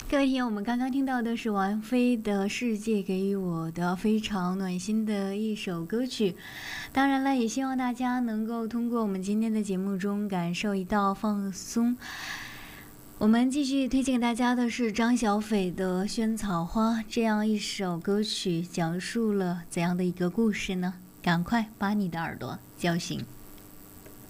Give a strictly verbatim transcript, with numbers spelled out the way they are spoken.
各位听友，我们刚刚听到的是王菲的《世界给予我的》非常暖心的一首歌曲。当然了，也希望大家能够通过我们今天的节目中感受一道放松。我们继续推荐给大家的是张小斐的《萱草花》，这样一首歌曲讲述了怎样的一个故事呢？赶快把你的耳朵叫醒。